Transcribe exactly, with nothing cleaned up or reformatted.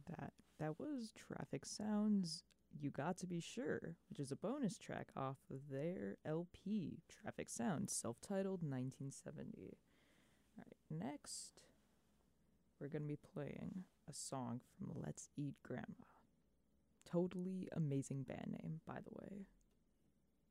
That that was Traffic Sounds You Got to Be Sure, which is a bonus track off of their L P, Traffic Sounds, self-titled nineteen seventy. Alright, next, we're going to be playing a song from Let's Eat Grandma. Totally amazing band name, by the way.